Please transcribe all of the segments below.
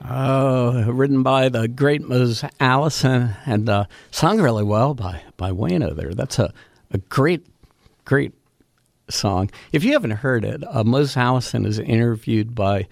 Written by the great Mose Allison and sung really well by Wayno there. That's a great song. If you haven't heard it, Mose Allison is interviewed by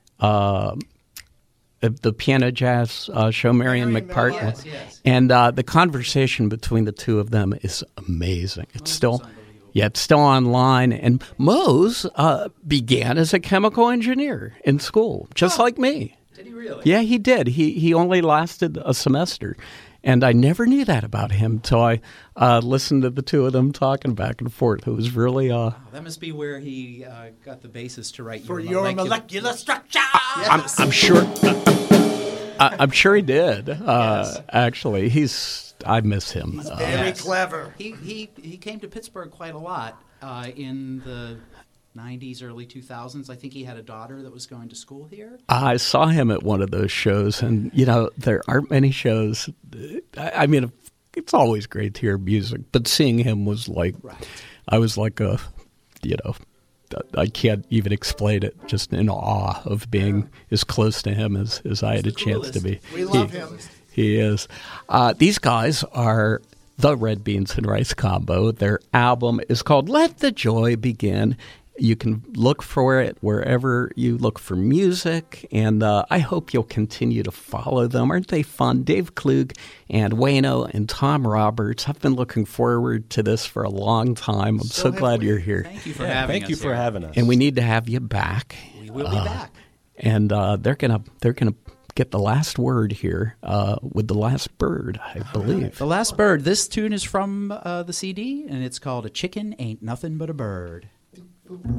the piano jazz show, Marion McPartland. Yes. And the conversation between the two of them is amazing. It's still online. And Mose began as a chemical engineer in school, just like me. Did he really? Yeah, he did. He only lasted a semester. And I never knew that about him until I listened to the two of them talking back and forth. It was really... that must be where he got the basis to write For your molecular structure! Yes. I'm sure... I'm sure he did. Yes. Actually, I miss him. He's very clever. He came to Pittsburgh quite a lot in the 90s, early 2000s. I think he had a daughter that was going to school here. I saw him at one of those shows, and, there aren't many shows. I mean, it's always great to hear music, but seeing him was like, right. I was like I can't even explain it, just in awe of being as close to him as I had a chance to be. We love him. He is. These guys are the Red Beans and Rice Combo. Their album is called Let the Joy Begin. You can look for it wherever you look for music, and I hope you'll continue to follow them. Aren't they fun? Dave Klug and Wayno and Tom Roberts. I've been looking forward to this for a long time. I'm so glad you're here. Thank you for having us. Thank you for having us. And we need to have you back. We will be back. And they're gonna get the last word here with The Last Bird, I believe. The Last Bird. This tune is from the CD, and it's called A Chicken Ain't Nothing But a Bird.